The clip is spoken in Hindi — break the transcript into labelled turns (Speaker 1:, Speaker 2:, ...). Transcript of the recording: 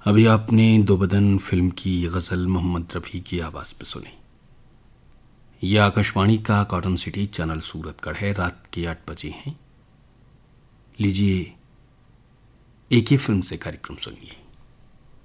Speaker 1: अभी आपने दो बदन फिल्म की गज़ल मोहम्मद रफ़ी की आवाज़ पे सुनी। यह आकाशवाणी का कॉटन सिटी चैनल सूरतगढ़ है। रात के 8 बजे हैं। लीजिए एक ही फिल्म से कार्यक्रम सुनिए।